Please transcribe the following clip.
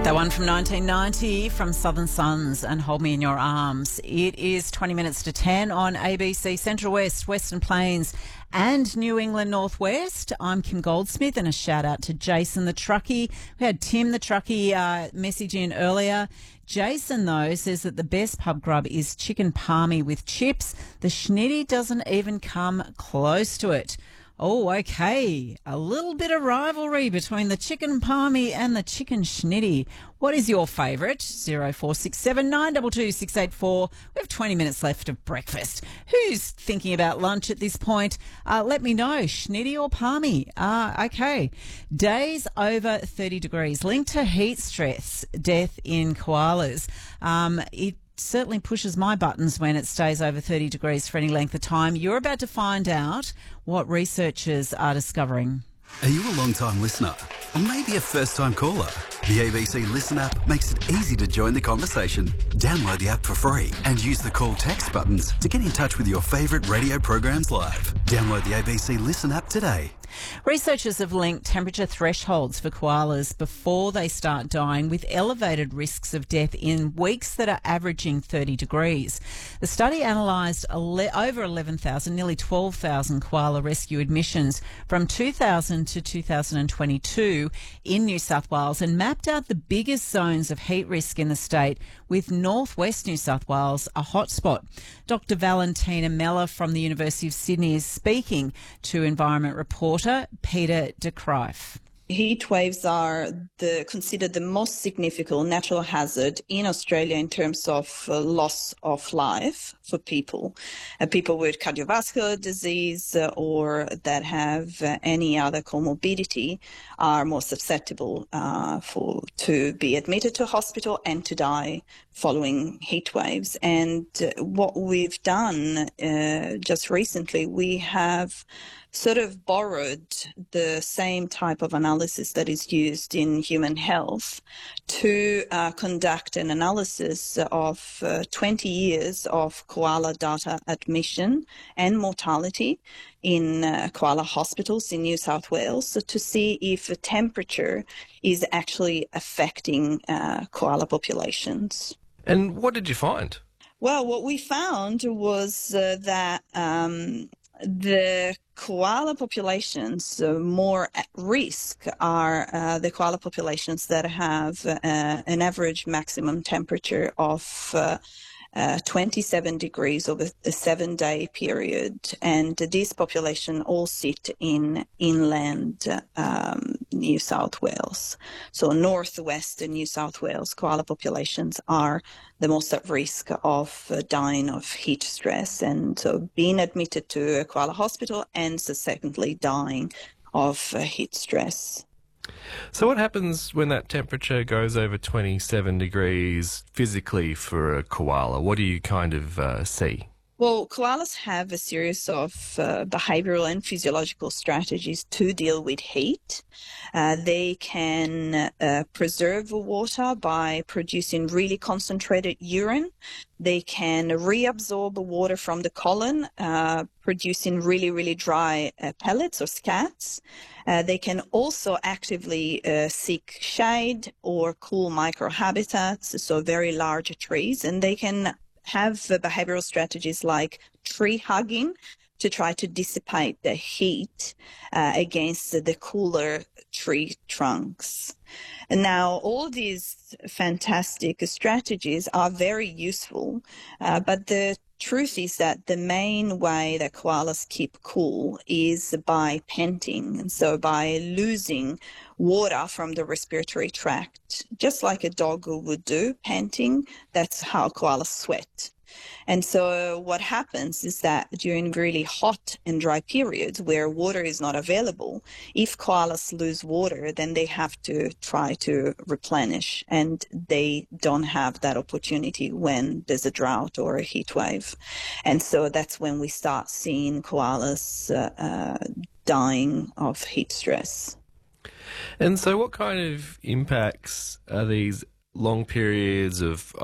That one from 1990 from Southern Suns and Hold Me in Your Arms. It is 20 minutes to 10 on ABC Central West, Western Plains and New England Northwest. I'm Kim Goldsmith, and a shout out to Jason the Truckie. We had Tim the Truckie message in earlier. Jason, though, says that the best pub grub is chicken palmy with chips. The schnitty doesn't even come close to it. Oh, okay. A little bit of rivalry between the chicken palmy and the chicken schnitty. What is your favourite? 0467 922 684. We have 20 minutes left of breakfast. Who's thinking about lunch at this point? Let me know. Schnitty or palmy? Okay. Days over 30 degrees linked to heat stress, death in koalas. It certainly pushes my buttons when it stays over 30 degrees for any length of time. You're about to find out what researchers are discovering. Are you a long-time listener? Or maybe a first-time caller? The ABC Listen app makes it easy to join the conversation. Download the app for free and use the call text buttons to get in touch with your favourite radio programs live. Download the ABC Listen app today. Researchers have linked temperature thresholds for koalas before they start dying with elevated risks of death in weeks that are averaging 30 degrees. The study analysed over 11,000, nearly 12,000 koala rescue admissions from 2000 to 2022 in New South Wales and mapped out the biggest zones of heat risk in the state, with northwest New South Wales a hotspot. Dr. Valentina Meller from the University of Sydney is speaking to Environment reporter Peter de Kruif. Heat waves are considered the most significant natural hazard in Australia in terms of loss of life for people. People with cardiovascular disease or that have any other comorbidity are more susceptible to be admitted to hospital and to die following heat waves. And what we've done just recently, we have sort of borrowed the same type of analysis that is used in human health to conduct an analysis of 20 years of koala data admission and mortality in koala hospitals in New South Wales, so to see if the temperature is actually affecting koala populations. And what did you find? Well, what we found was that the koala populations more at risk are the koala populations that have an average maximum temperature of 27 degrees over a 7-day period, and this population all sit in inland New South Wales. So northwestern New South Wales koala populations are the most at risk of dying of heat stress, and so being admitted to a koala hospital, and so secondly dying of heat stress. So what happens when that temperature goes over 27 degrees physically for a koala? What do you kind of see? Well, koalas have a series of behavioral and physiological strategies to deal with heat. They can preserve water by producing really concentrated urine. They can reabsorb water from the colon, producing really, really dry pellets or scats. They can also actively seek shade or cool microhabitats, so very large trees, and they can have behavioral strategies like tree hugging to try to dissipate the heat against the cooler tree trunks. And now, all these fantastic strategies are very useful, but the truth is that the main way that koalas keep cool is by panting, and so by losing water from the respiratory tract, just like a dog would do, panting. That's how koalas sweat. And so what happens is that during really hot and dry periods where water is not available, if koalas lose water, then they have to try to replenish, and they don't have that opportunity when there's a drought or a heat wave. And so that's when we start seeing koalas dying of heat stress. And so what kind of impacts are these long periods of